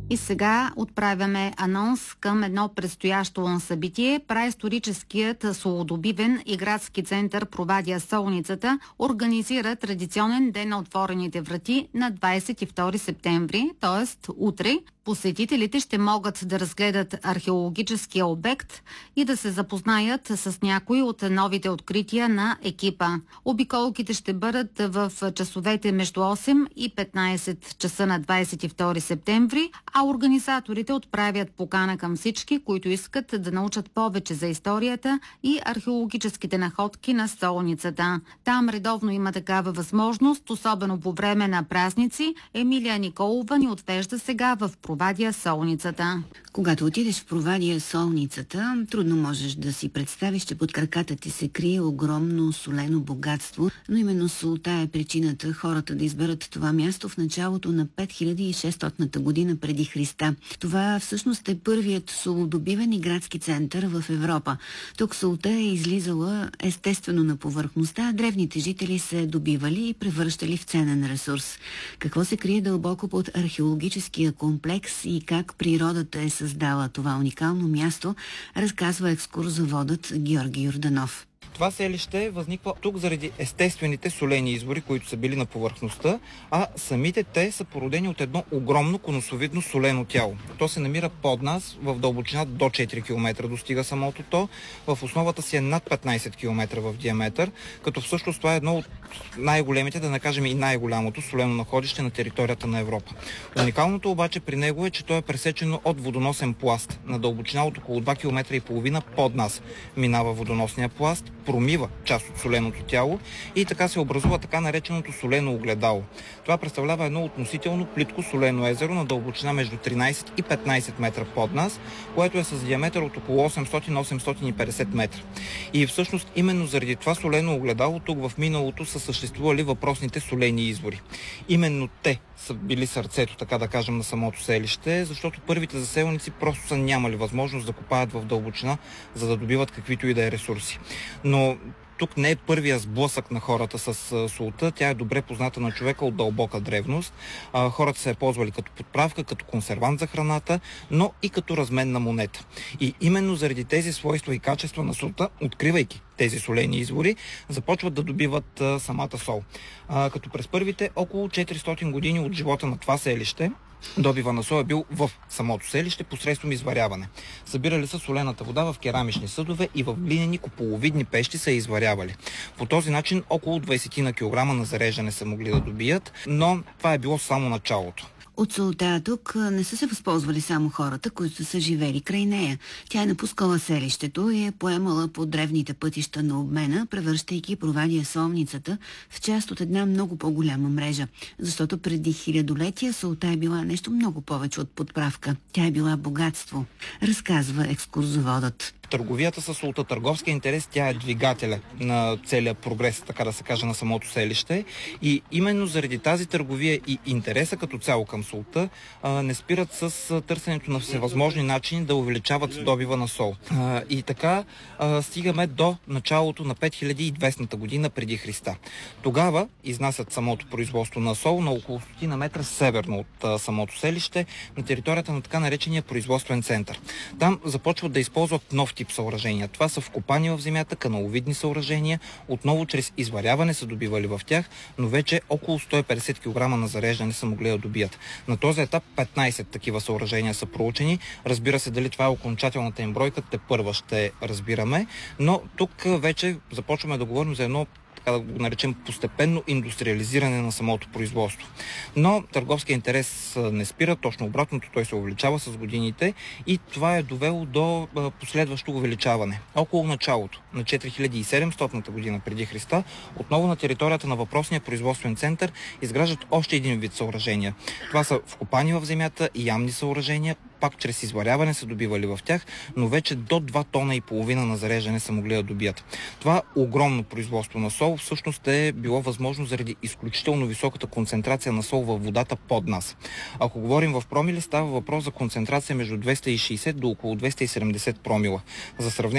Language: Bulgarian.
И сега отправяме анонс към едно предстоящо събитие. Праисторическият солодобивен и градски център Провадия Солницата организира традиционен ден на отворените врати на 22 септември, т.е. утре. Посетителите ще могат да разгледат археологическия обект и да се запознаят с някои от новите открития на екипа. Обиколките ще бъдат в часовете между 8 и 15 часа на 22 септември, а организаторите отправят покана към всички, които искат да научат повече за историята и археологическите находки на Солницата. Там редовно има такава възможност, особено по време на празници. Емилия Николова ни отвежда сега в Провадия Солницата. Когато отидеш в Провадия Солницата, трудно можеш да си представиш, че под краката ти се крие огромно солено богатство, но именно солта е причината хората да изберат това място в началото на 5600 година преди Христа. Това всъщност е първият солодобивен и градски център в Европа. Тук солта е излизала естествено на повърхността, а древните жители се добивали и превръщали в ценен ресурс. Какво се крие дълбоко под археологическия комплекс и как природата е създала това уникално място, разказва екскурзоводът Георги Йорданов. Това селище възниква тук заради естествените солени извори, които са били на повърхността, а самите те са породени от едно огромно конусовидно солено тяло. То се намира под нас в дълбочина до 4 км достига самото то. В основата си е над 15 км в диаметър, като всъщност това е едно от най-големите, да не кажем и най-голямото солено находище на територията на Европа. Уникалното обаче при него е, че то е пресечено от водоносен пласт. На дълбочина от около 2,5 км под нас минава водоносния пласт, промива част от соленото тяло и така се образува така нареченото солено огледало. Това представлява едно относително плитко солено езеро на дълбочина между 13 и 15 метра под нас, което е с диаметър от около 800-850 метра. И всъщност именно заради това солено огледало тук в миналото са съществували въпросните солени извори. Именно те са били сърцето, така да кажем, на самото селище, защото първите заселници просто са нямали възможност да копаят в дълбочина, за да добиват каквито и да е ресурси. Но тук не е първия сблъсък на хората с солта. Тя е добре позната на човека от дълбока древност. Хората се е ползвали като подправка, като консервант за храната, но и като разменна монета. И именно заради тези свойства и качества на солта, откривайки тези солени извори, започват да добиват самата сол. Като през първите около 400 години от живота на това селище, добива на сол е бил в самото селище посредством изваряване. Събирали са солената вода в керамични съдове и в глинени куполовидни пещи са изварявали. По този начин около 20 на килограма на зареждане са могли да добият, но това е било само началото. От солта тук не са се възползвали само хората, които са живели край нея. Тя е напускала селището и е поемала по древните пътища на обмена, превръщайки Провадия Солницата в част от една много по-голяма мрежа. Защото преди хилядолетия солта е била нещо много повече от подправка. Тя е била богатство, разказва екскурзоводът. Търговията с солта, търговския интерес, тя е двигателя на целия прогрес, така да се каже, на самото селище. И именно заради тази търговия и интереса като цяло към солта не спират с търсенето на всевъзможни начини да увеличават добива на сол. И така стигаме до началото на 5200 година преди Христа. Тогава изнасят самото производство на сол на около 100 метра северно от самото селище на територията на така наречения производствен център. Там започват да използват нов тип съоръжения. Това са вкопани в земята каналовидни съоръжения. Отново чрез изваряване са добивали в тях, но вече около 150 кг на зареждане са могли да добият. На този етап 15 такива съоръжения са проучени. Разбира се, дали това е окончателната им бройка, тепърва ще разбираме, но тук вече започваме да говорим за едно, така да го наречем, постепенно индустриализиране на самото производство. Но търговския интерес не спира, точно обратното, той се увеличава с годините и това е довело до последващо увеличаване. Около началото на 4700 година преди Христа, отново на територията на въпросния производствен център изграждат още един вид съоръжения. Това са вкопани в земята и ямни съоръжения, пак чрез изваряване са добивали в тях, но вече до 2,5 тона на зареждане са могли да добият. Това огромно производство на сол всъщност е било възможно заради изключително високата концентрация на сол във водата под нас. Ако говорим в промили, става въпрос за концентрация между 260 до около 270 промила. За сравнение,